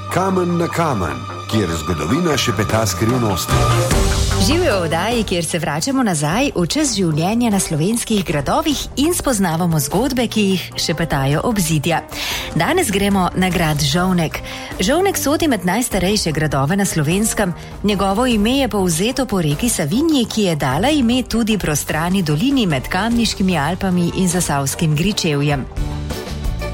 Kamen na kamen, kjer zgodovina šepeta skrivnosti. Živijo v oddaji, kjer se vračamo nazaj v čas življenja na slovenskih gradovih in spoznavamo zgodbe, ki jih šepetajo obzidja. Danes gremo na grad Žovnek. Žovnek sodi med najstarejše gradove na Slovenskem. Njegovo ime je povzeto po reki Savinji, ki je dala ime tudi prostrani dolini med Kamniškimi Alpami in Zasavskim Gričevjem.